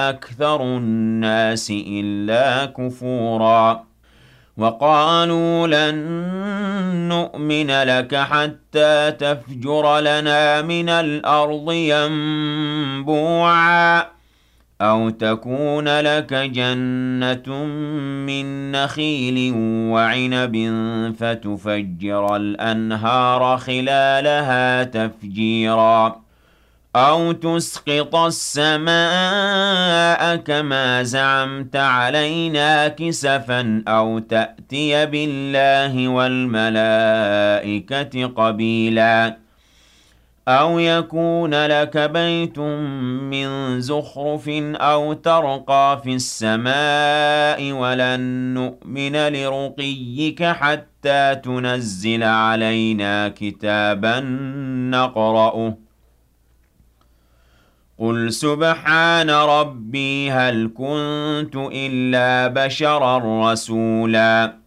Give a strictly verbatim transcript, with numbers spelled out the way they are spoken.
أكثر الناس إلا كفورا وقالوا لن نؤمن لك حتى تفجر لنا من الأرض ينبوعا أو تكون لك جنة من نخيل وعنب فتفجر الأنهار خلالها تفجيرا أو تسقط السماء كما زعمت علينا كسفا أو تأتي بالله والملائكة قبيلا أو يكون لك بيت من زخرف أو ترقى في السماء ولن نؤمن لرقيك حتى تنزل علينا كتابا نقرأه قل سبحان ربي هل كنت إلا بشرا رسولا